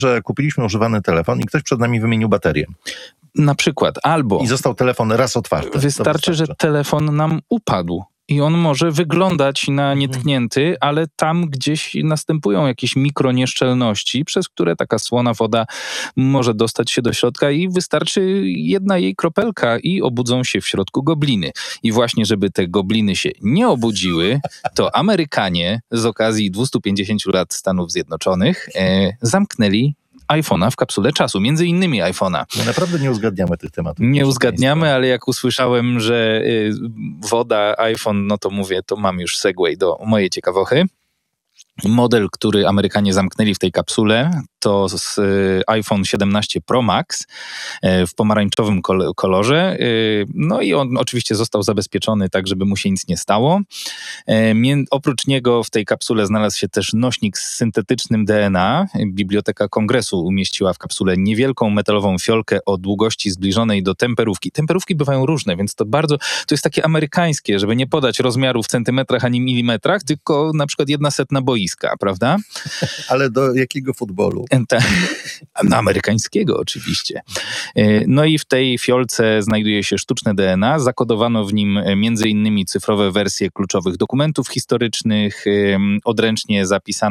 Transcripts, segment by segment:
że kupiliśmy używany telefon i ktoś przed nami wymienił baterię. Na przykład, albo... I został telefon raz otwarty. Wystarczy, że telefon nam upadł. I on może wyglądać na nietknięty, ale tam gdzieś następują jakieś mikronieszczelności, przez które taka słona woda może dostać się do środka i wystarczy jedna jej kropelka i obudzą się w środku gobliny. I właśnie, żeby te gobliny się nie obudziły, to Amerykanie z okazji 250 lat Stanów Zjednoczonych zamknęli iPhone'a w kapsule czasu, między innymi iPhone'a. My naprawdę nie uzgadniamy tych tematów. Nie uzgadniamy, ale jak usłyszałem, że woda, iPhone, no to mówię, to mam już segway do mojej ciekawochy. Model, który Amerykanie zamknęli w tej kapsule, to iPhone 17 Pro Max w pomarańczowym kolorze. No i on oczywiście został zabezpieczony tak, żeby mu się nic nie stało. Oprócz niego w tej kapsule znalazł się też nośnik z syntetycznym DNA. Biblioteka Kongresu umieściła w kapsule niewielką metalową fiolkę o długości zbliżonej do temperówki. Temperówki bywają różne, więc to jest takie amerykańskie, żeby nie podać rozmiaru w centymetrach ani milimetrach, tylko na przykład 1/100 boiska, prawda? Ale do jakiego futbolu? Amerykańskiego oczywiście. No i w tej fiolce znajduje się sztuczne DNA. Zakodowano w nim między innymi cyfrowe wersje kluczowych dokumentów historycznych, odręcznie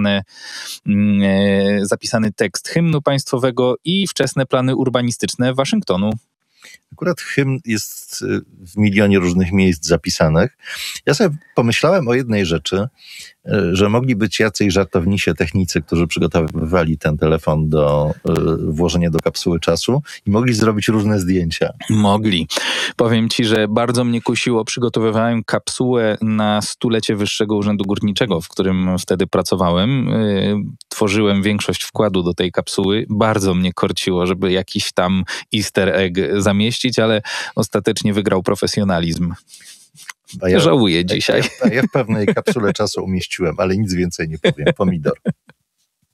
zapisany tekst hymnu państwowego i wczesne plany urbanistyczne Waszyngtonu. Akurat hymn jest w milionie różnych miejsc zapisanych. Ja sobie pomyślałem o jednej rzeczy, że mogli być jacyś żartownisie technicy, którzy przygotowywali ten telefon do włożenia do kapsuły czasu i mogli zrobić różne zdjęcia. Mogli. Powiem ci, że bardzo mnie kusiło. Przygotowywałem kapsułę na 100-lecie Wyższego Urzędu Górniczego, w którym wtedy pracowałem. Tworzyłem większość wkładu do tej kapsuły. Bardzo mnie korciło, żeby jakiś tam easter egg zamieścić, ale ostatecznie wygrał profesjonalizm. Żałuję dzisiaj. Ja w pewnej kapsule czasu umieściłem, ale nic więcej nie powiem. Pomidor.